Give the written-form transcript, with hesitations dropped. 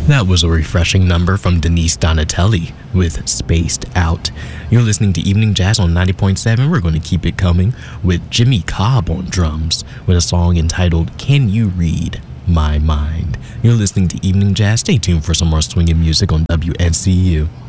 That was a refreshing number from Denise Donatelli with Spaced Out. You're listening to Evening Jazz on 90.7. We're going to keep it coming with Jimmy Cobb on drums with a song entitled Can You Read My Mind? You're listening to Evening Jazz. Stay tuned for some more swinging music on WNCU.